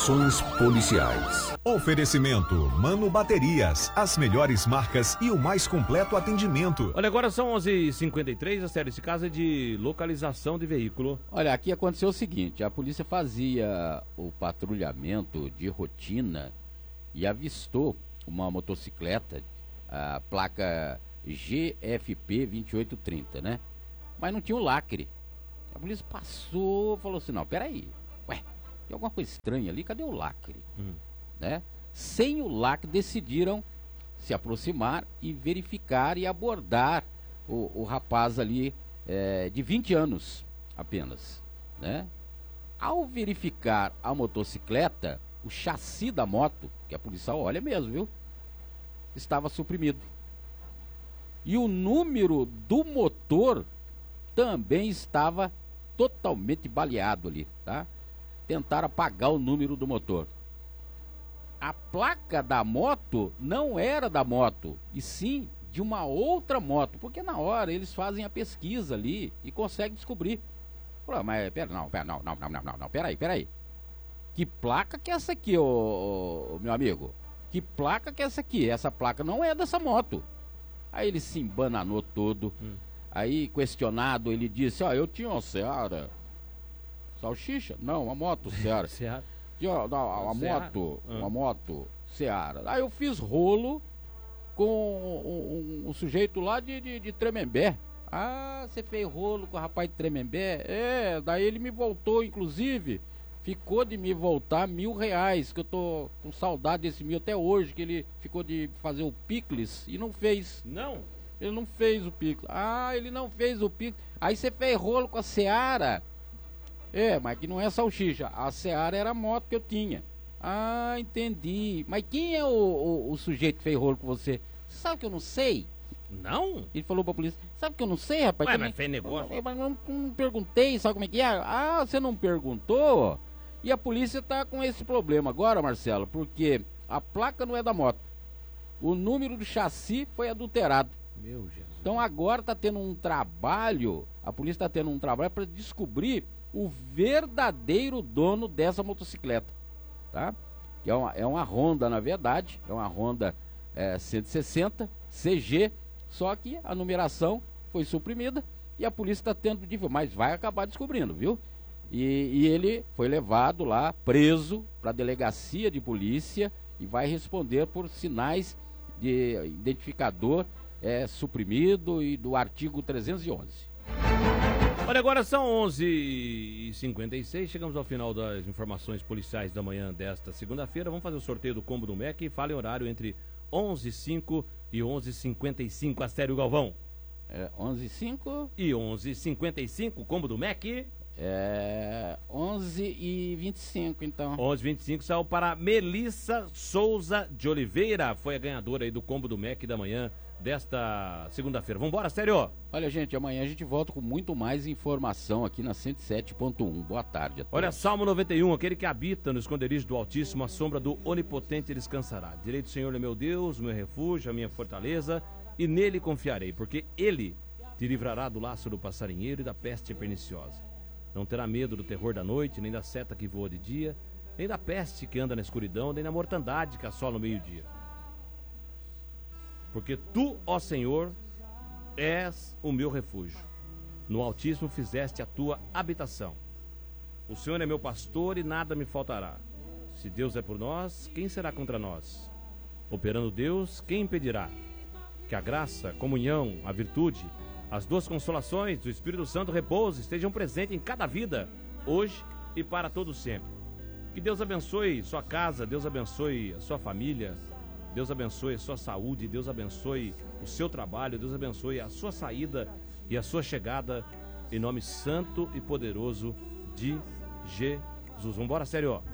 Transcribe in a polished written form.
Informações policiais. Oferecimento Mano Baterias, as melhores marcas e o mais completo atendimento. Olha, agora são 11h53, a série esse caso é de localização de veículo. Olha, aqui aconteceu o seguinte, a polícia fazia o patrulhamento de rotina e avistou uma motocicleta, a placa GFP 2830, né? Mas não tinha o lacre. A polícia passou, falou assim, não, peraí, tem alguma coisa estranha ali, cadê o lacre? Né? Sem o lacre, decidiram se aproximar e verificar e abordar o rapaz ali de 20 anos apenas, né? Ao verificar a motocicleta, o chassi da moto, que a polícia olha mesmo, viu? Estava suprimido. E o número do motor também estava totalmente baleado ali, tá? Tentaram apagar o número do motor. A placa da moto não era da moto, e sim de uma outra moto, porque na hora eles fazem a pesquisa ali e conseguem descobrir. Falou, mas peraí. Que placa que é essa aqui, ô meu amigo? Que placa que é essa aqui? Essa placa não é dessa moto. Aí ele se embananou todo. Aí, questionado, ele disse, eu tinha uma Seara. Salsicha? Não, uma moto Seara. Seara. Uma moto Seara. Aí eu fiz rolo com um sujeito lá de Tremembé. Ah, você fez rolo com o rapaz de Tremembé? Daí ele me voltou, inclusive, ficou de me voltar R$1.000, que eu tô com saudade desse 1.000 até hoje, que ele ficou de fazer o picles e não fez. Não? Ele não fez o picles. Ele não fez o picles. Aí você fez rolo com a Seara. Mas que não é salsicha. A Seara era a moto que eu tinha. Entendi. Mas quem é o sujeito que fez rolo com você? Você sabe que eu não sei? Não? Ele falou pra polícia, sabe que eu não sei, rapaz? Ué, mas fez negócio. Mas não perguntei, sabe como é que é? Você não perguntou? E a polícia tá com esse problema agora, Marcelo, porque a placa não é da moto. O número do chassi foi adulterado. Meu Jesus. Então agora tá tendo um trabalho, a polícia tá tendo um trabalho para descobrir o verdadeiro dono dessa motocicleta, tá? Que é uma Honda, na verdade, é uma Honda 160 CG, só que a numeração foi suprimida e a polícia está tendo de ver, mas vai acabar descobrindo, viu? E ele foi levado lá, preso, para a delegacia de polícia e vai responder por sinais de identificador suprimido e do artigo 311. Olha, agora são 11h56, chegamos ao final das informações policiais da manhã desta segunda-feira. Vamos fazer o sorteio do combo do MEC e fala em horário entre 11h05 e 11h55, Astério Galvão. 11h05 e 11h55, combo do MEC. 11h25, então. 11h25 saiu para Melissa Souza de Oliveira, foi a ganhadora aí do combo do MEC da manhã desta segunda-feira. Vambora, sério? Olha, gente, amanhã a gente volta com muito mais informação aqui na 107.1. Boa tarde a todos. Olha, Salmo 91, aquele que habita no esconderijo do Altíssimo, a sombra do Onipotente descansará. Direi do Senhor é meu Deus, meu refúgio, a minha fortaleza, e nele confiarei, porque ele te livrará do laço do passarinheiro e da peste perniciosa. Não terá medo do terror da noite, nem da seta que voa de dia, nem da peste que anda na escuridão, nem da mortandade que assola no meio-dia. Porque tu, ó Senhor, és o meu refúgio. No Altíssimo fizeste a tua habitação. O Senhor é meu pastor e nada me faltará. Se Deus é por nós, quem será contra nós? Operando Deus, quem impedirá? Que a graça, a comunhão, a virtude, as duas consolações do Espírito Santo repouso estejam presentes em cada vida, hoje e para todo sempre. Que Deus abençoe sua casa, Deus abençoe a sua família, Deus abençoe a sua saúde, Deus abençoe o seu trabalho, Deus abençoe a sua saída e a sua chegada, em nome santo e poderoso de Jesus. Vambora, sério, ó.